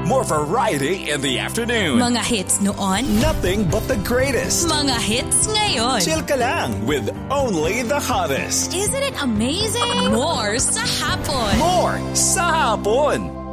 More variety in the afternoon. Mga hits noon, Nothing but the greatest. mga hits ngayon. Chill ka lang with only the hottest. Isn't it amazing? More sa hapon. More sa hapon.